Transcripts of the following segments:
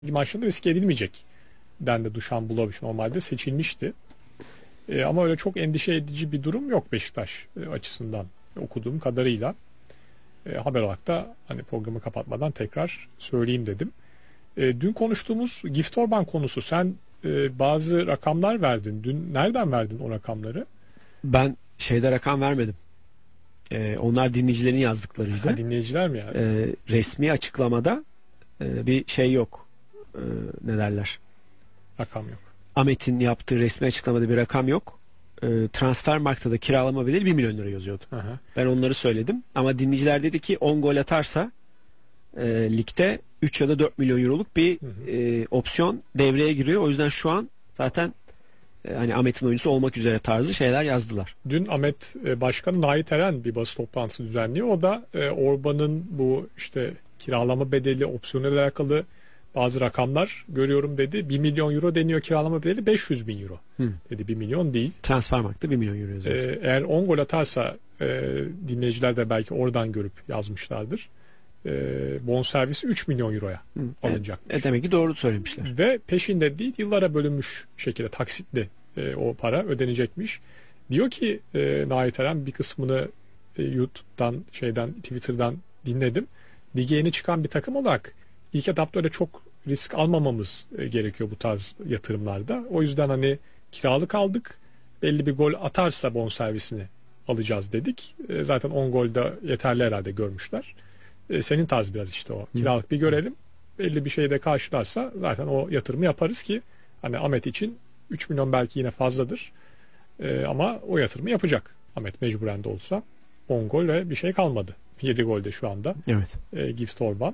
maçlarında riske edilmeyecek dendi. Dušan Vlahović normalde seçilmişti. Ama öyle çok endişe edici bir durum yok Beşiktaş açısından okuduğum kadarıyla. Haber olarak da hani programı kapatmadan tekrar söyleyeyim dedim. Dün konuştuğumuz Gift Orban konusu, sen bazı rakamlar verdin. Dün nereden verdin o rakamları? Ben rakam vermedim. Onlar dinleyicilerin yazdıklarıydı. Ha, dinleyiciler mi yani? Resmi açıklamada bir şey yok. Ne derler? Rakam yok. Ahmet'in yaptığı resmi açıklamada bir rakam yok. Transfermarkt'ta da kiralama bedeli 1 milyon lira yazıyordu. Aha. Ben onları söyledim. Ama dinleyiciler dedi ki 10 gol atarsa ligde 3 ya da 4 milyon euroluk bir opsiyon devreye giriyor. O yüzden şu an zaten hani Ahmet'in oyuncusu olmak üzere tarzı şeyler yazdılar. Dün Ahmet Başkanı Nait Eren bir basın toplantısı düzenliyor. O da Orban'ın bu işte kiralama bedeli opsiyonuyla alakalı bazı rakamlar görüyorum dedi. 1 milyon euro deniyor kiralama bedeli, 500 bin euro dedi, 1 milyon değil. Transfermarkt'ta 1 milyon euro yazıyor. Eğer 10 gol atarsa dinleyiciler de belki oradan görüp yazmışlardır. Bonservisi 3 milyon euroya alınacakmış. Demek ki doğru söylemişler. Ve peşinde değil, yıllara bölünmüş şekilde taksitli o para ödenecekmiş. Diyor ki Nait Eren, bir kısmını YouTube'dan, Twitter'dan dinledim. Lige yeni çıkan bir takım olarak ilk etapta öyle çok risk almamamız gerekiyor bu tarz yatırımlarda. O yüzden hani kiralık aldık. Belli bir gol atarsa bonservisini alacağız dedik. Zaten 10 gol de yeterli herhalde görmüşler. Senin tarz biraz işte o. Kiralık bir görelim. Belli bir şeyde karşılarsa zaten o yatırımı yaparız ki hani Ahmet için 3 milyon belki yine fazladır. Ama o yatırımı yapacak. Ahmet mecburen de olsa. 10 gol ve bir şey kalmadı. 7 golde şu anda. Evet. Gift Orban.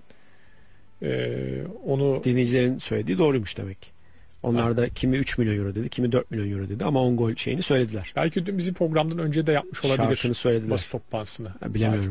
Onu dinleyicilerin söylediği doğruymuş demek. Onlar da kimi 3 milyon euro dedi, kimi 4 milyon euro dedi ama 10 gol şeyini söylediler. Belki dün bizim programdan önce de yapmış olabilir. Şartını söylediler. Basın toplantısını. Bilemiyorum.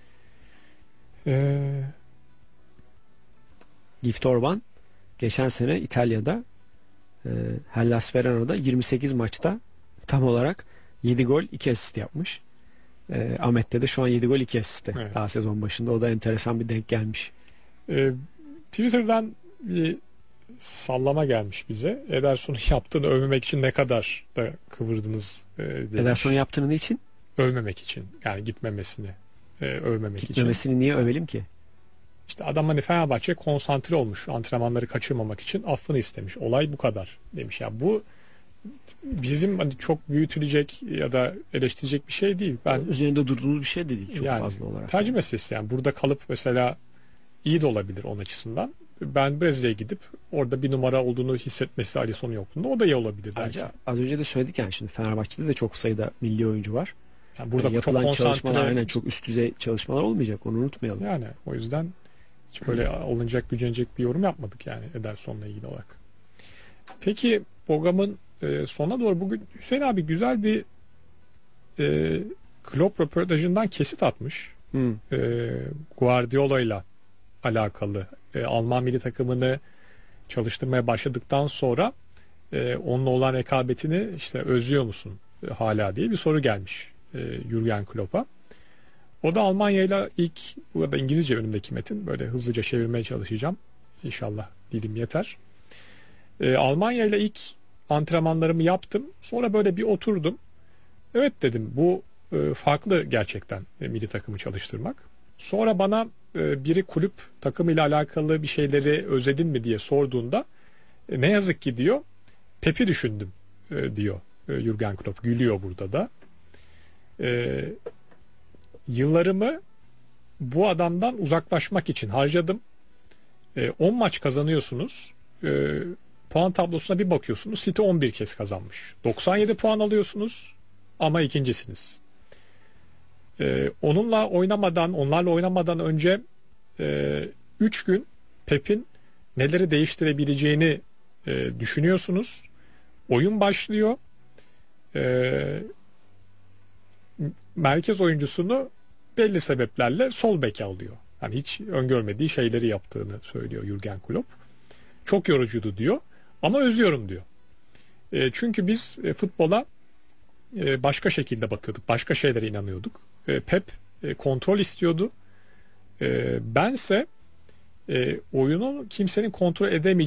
Gift Orban geçen sene İtalya'da Hellas Verona'da 28 maçta tam olarak 7 gol 2 asist yapmış. Ahmet'te de şu an 7 gol 2 asist. Evet. Daha sezon başında, o da enteresan bir denk gelmiş. Twitter'dan bir sallama gelmiş bize. Ederson'un yaptığını övmemek için ne kadar da kıvırdınız demiş. Ederson'un yaptığını için? Övmemek için. Yani gitmemesini övmemek için. Gitmemesini niye övelim ki? İşte adam hani Fenerbahçe konsantre olmuş, antrenmanları kaçırmamak için affını istemiş. Olay bu kadar demiş. Ya bu bizim hani çok büyütülecek ya da eleştirecek bir şey değil. Ben üzerinde durduğumuz bir şey de değil çok yani, fazla olarak. Tercih meselesi yani. Burada kalıp mesela iyi de olabilir onun açısından. Ben Brezilya'ya gidip orada bir numara olduğunu hissetmesi Alisson'un yokluğunda, o da iyi olabilir belki. Ayrıca az önce de söyledik yani, şimdi Fenerbahçe'de de çok sayıda milli oyuncu var. Yani burada yapılan çok çalışmalar aynen çok üst düzey çalışmalar olmayacak, onu unutmayalım. Yani o yüzden hiç böyle alınacak gücenecek bir yorum yapmadık yani Ederson'la ilgili olarak. Peki programın sonuna doğru bugün Hüseyin abi güzel bir Klopp röportajından kesit atmış. Guardiola'yla alakalı. Alman milli takımını çalıştırmaya başladıktan sonra onunla olan rekabetini işte özlüyor musun hala diye bir soru gelmiş Jürgen Klopp'a. O da Almanya'yla ilk, burada İngilizce önümdeki metin, böyle hızlıca çevirmeye çalışacağım. İnşallah dilim yeter. Almanya ile ilk antrenmanlarımı yaptım. Sonra böyle bir oturdum. Evet dedim, bu farklı gerçekten milli takımı çalıştırmak. Sonra bana biri kulüp takımıyla alakalı bir şeyleri özledin mi diye sorduğunda ne yazık ki diyor, Pep'i düşündüm diyor Jürgen Klopp. Gülüyor burada da. Yıllarımı bu adamdan uzaklaşmak için harcadım. 10 maç kazanıyorsunuz. Puan tablosuna bir bakıyorsunuz. City 11 kez kazanmış. 97 puan alıyorsunuz ama ikincisiniz. Onlarla oynamadan önce 3 gün Pep'in neleri değiştirebileceğini düşünüyorsunuz. Oyun başlıyor. Merkez oyuncusunu belli sebeplerle sol beke alıyor. Hani hiç öngörmediği şeyleri yaptığını söylüyor Jürgen Klopp. Çok yorucuydu diyor. Ama özlüyorum diyor. Çünkü biz futbola başka şekilde bakıyorduk. Başka şeylere inanıyorduk. Pep kontrol istiyordu. Bense oyunu kimsenin kontrol edemeyeceği